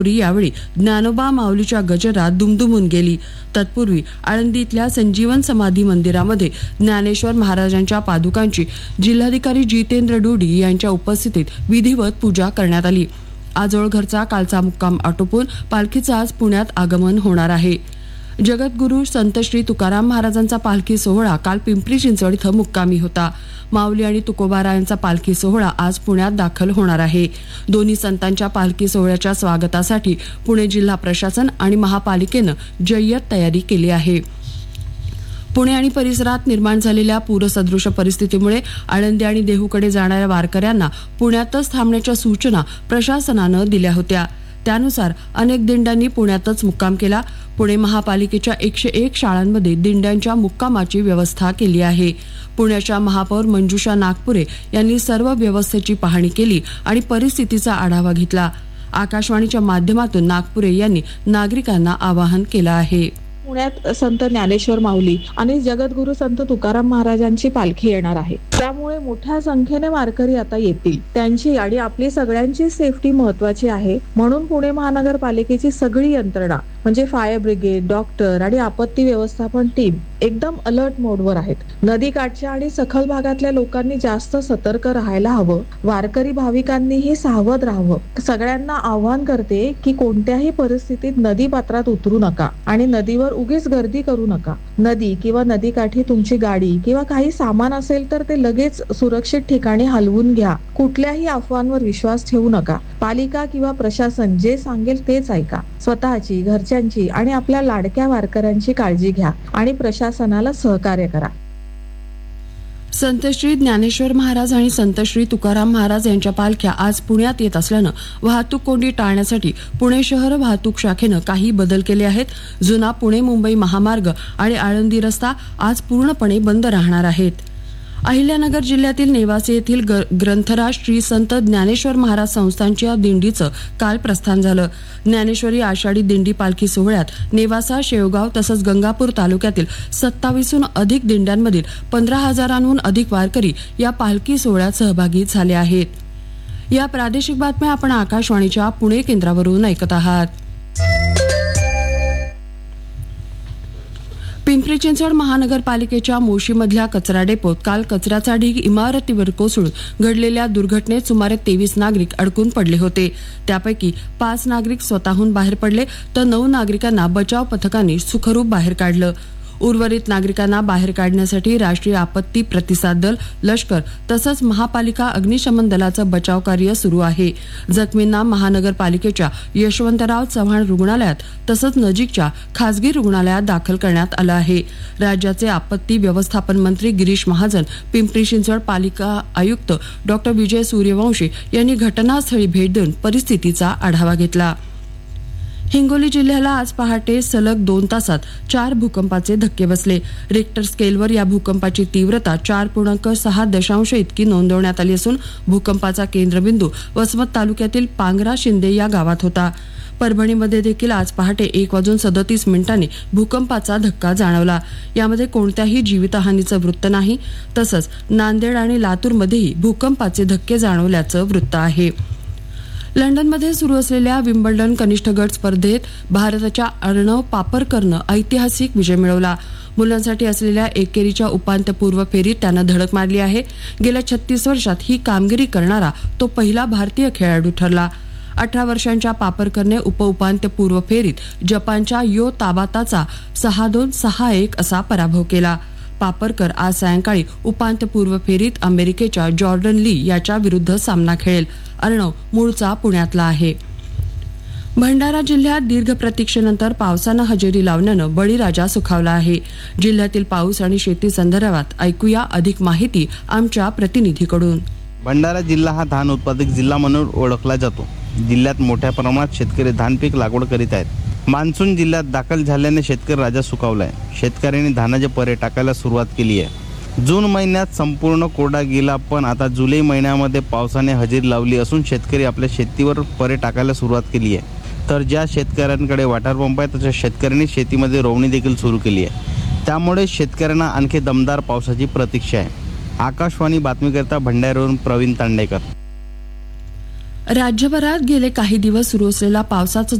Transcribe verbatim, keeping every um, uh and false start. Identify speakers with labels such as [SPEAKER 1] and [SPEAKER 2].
[SPEAKER 1] यावेळी ज्ञानोबा माऊलीच्या गजरात दुमदुमून गेली। तत्पूर्वी आळंदीतल्या संजीवन समाधी मंदिरामध्ये ज्ञानेश्वर महाराजांच्या पादुकांची जिल्हाधिकारी जितेंद्र डोडी यांच्या उपस्थितीत विधिवत पूजा करण्यात आली। आजोळघरचा कालचा मुक्काम आटोपून पालखीचं आज पुण्यात आगमन होणार आहे। जगद्गुरू संत श्री तुकाराम महाराजांचा पालखी सोहळा काल पिंपरी चिंचवड इथं मुक्कामी होता। माऊली आणि तुकोबारायांचा पालखी सोहळा आज पुण्यात दाखल होणार आहे। दोन्ही संतांच्या पालखी सोहळ्याच्या स्वागतासाठी पुणे जिल्हा प्रशासन आणि महापालिकेनं जय्यत तयारी केली आहे। पुणे आणि परिसरात निर्माण झालेल्या पूरसदृश परिस्थितीमुळे आळंदी आणि देहूकडे जाणाऱ्या वारकऱ्यांना पुण्यातच थांबण्याच्या सूचना प्रशासनानं दिल्या होत्या। त्यानुसार अनेक दिंड्यांनी पुण्यातच मुक्काम केला। पुणे महापालिकेच्या एकशे एक शाळांमध्ये दिंड्यांच्या मुक्कामाची व्यवस्था केली आहे। पुण्याच्या महापौर मंजुषा नागपुरे यांनी सर्व व्यवस्थेची पाहणी केली आणि परिस्थितीचा आढावा घेतला। आकाशवाणीच्या माध्यमातून नागपुरे यांनी नागरिकांना आवाहन केलं आहे।
[SPEAKER 2] पुण्यात संत ज्ञानेश्वर माऊली आणि जगद्गुरू संत तुकाराम महाराजांची पालखी येणार आहे। त्यामुळे मोठ्या संख्येने वारकरी आता येतील। त्यांची आणि आपली सगळ्यांची सेफ्टी महत्वाची आहे, म्हणून पुणे महानगरपालिकेची सगळी यंत्रणा म्हणजे फायर ब्रिगेड, डॉक्टर आणि आपत्ती व्यवस्थापन टीम एकदम अलर्ट मोडवर आहेत। नदीकाठच्या आणि सखल भागातल्या लोकांनी जास्त सतर्क राहायला हवं। वारकरी भाविकांनीही सावध राहावं। सगळ्यांना आवाहन करते की कोणत्याही परिस्थितीत नदी पात्रात उतरू नका आणि नदीवर उगीच गर्दी करू नका। नदी किंवा नदीकाठी तुमची गाडी किंवा काही सामान असेल तर ते लगेच सुरक्षित ठिकाणी हलवून घ्या। कुठल्याही अफवांवर विश्वास ठेवू नका। पालिका किंवा प्रशासन जे सांगेल तेच ऐका। स्वतःची, घरच्यांची आणि आपल्या लाडक्या वारकऱ्यांची काळजी घ्या आणि प्रशासनाला सहकार्य करा।
[SPEAKER 1] संत श्री ज्ञानेश्वर महाराज आणि संत श्री तुकाराम महाराज यांच्या पालख्या आज पुण्यात येत असल्यानं वाहतूक कोंडी टाळण्यासाठी पुणे शहर वाहतूक शाखेनं काही बदल केले आहेत। जुना पुणे मुंबई महामार्ग आणि आळंदी रस्ता आज पूर्णपणे बंद राहणार आहेत। अहिल्यानगर जिल्ह्यातील नेवासे येथील ग्रंथराज श्री संत ज्ञानेश्वर महाराज संस्थांच्या दिंडीचं काल प्रस्थान झालं। ज्ञानेश्वरी आषाढी दिंडी पालखी सोहळ्यात नेवासा, शेवगाव तसंच गंगापूर तालुक्यातील सत्तावीसहून अधिक दिंड्यांमधील पंधरा हजारांहून अधिक वारकरी या पालखी सोहळ्यात सहभागी झाले आहेत। या प्रादेशिक बातम्या आपण आकाशवाणीच्या पुणे केंद्रावरून ऐकत आहात। पिंपरी चिंचवड महानगरपालिकेच्या मोशीमधल्या कचरा डेपोत काल कचऱ्याचा ढीग इमारतीवर कोसळून घडलेल्या दुर्घटनेत सुमारे तेवीस नागरिक अडकून पडले होते। त्यापैकी पाच नागरिक स्वतःहून बाहेर पडले तर नऊ नागरिकांना बचाव पथकांनी सुखरूप बाहेर काढलं। उर्वरित नागरिकांना बाहेर काढण्यासाठी राष्ट्रीय आपत्ती प्रतिसाद दल, लष्कर तसंच महापालिका अग्निशमन दलाचं बचाव कार्य सुरू आहे। जखमींना महानगरपालिकेच्या यशवंतराव चव्हाण रुग्णालयात तसंच नजीकच्या खासगी रुग्णालयात दाखल करण्यात आलं आहे। राज्याचे आपत्ती व्यवस्थापन मंत्री गिरीश महाजन, पिंपरी चिंचवड पालिका आयुक्त डॉक्टर विजय सूर्यवंशी यांनी घटनास्थळी भेट देऊन परिस्थितीचा आढावा घेतला। हिंगोली जिल्ह्याला आज पहाटे सलग दोन तासात चार भूकंपाचे धक्के बसले। रिक्टर स्केलवर या भूकंपाची तीव्रता चार पूर्णांक सहा दशांश इतकी नोंदवण्यात आली असून भूकंपाचा केंद्रबिंदू वसमत तालुक्यातील पांगरा शिंदे या गावात होता। परभणीमध्ये देखील आज पहाटे एक वाजून सदतीस मिनिटांनी भूकंपाचा धक्का जाणवला। यामध्ये कोणत्याही जीवितहानीचं वृत्त नाही। तसंच नांदेड आणि लातूरमध्येही भूकंपाचे धक्के जाणवल्याचं वृत्त आहे। लंडनमध्ये सुरू असलेल्या विम्बल्डन कनिष्ठ गट स्पर्धेत भारताच्या अर्णव पापरकरनं ऐतिहासिक विजय मिळवला। मुलांसाठी असलेल्या एकेरीच्या उपांत्यपूर्व फेरीत त्यानं धडक मारली आहे। गेल्या छत्तीस वर्षात ही कामगिरी करणारा तो पहिला भारतीय खेळाडू ठरला। अठरा वर्षांच्या पापरकरने उपउपांत्यपूर्व फेरीत जपानच्या यो ताबाताचा सहा दोन सहा एक असा पराभव केला। पापरकर आज सायंकाळी उपांत्यपूर्व फेरीत अमेरिकेच्या जॉर्डन ली याच्या विरुद्ध सामना खेळेल। अर्णव मूळचा पुण्यातला आहे। भंडारा जिल्ह्यात दीर्घ प्रतीक्षेनंतर पावसानं हजेरी लावण्यानं बळीराजा सुखावला आहे। जिल्ह्यातील पाऊस आणि शेती संदर्भात ऐकूया अधिक माहिती आमच्या प्रतिनिधीकडून।
[SPEAKER 3] भंडारा जिल्हा हा धान उत्पादक जिल्हा म्हणून ओळखला जातो। जिल्ह्यात मोठ्या प्रमाणात शेतकरी धान पीक लागवड करीत आहेत। मान्सून जिल्ह्यात दाखल झाल्याने शेतकरी राजा सुखावलाय। शेतकऱ्यांनी धानाचे परे टाकायला सुरुवात केली आहे। जून महिन्यात संपूर्ण कोरडा गेला, पण आता जुलै महिन्यामध्ये पावसाने हजेरी लावली असून शेतकरी आपल्या शेतीवर परे टाकायला सुरुवात केली आहे। तर ज्या शेतकऱ्यांकडे वॉटर पंप आहे तशा शेतकऱ्यांनी शेतीमध्ये रोवणी देखील सुरू केली आहे। त्यामुळे शेतकऱ्यांना आणखी दमदार पावसाची प्रतीक्षा आहे। आकाशवाणी बातमीकरता भंडाऱ्यावरून प्रवीण तांडेकर।
[SPEAKER 1] राज्यभरात गेले काही दिवस सुरू असलेला पावसाचा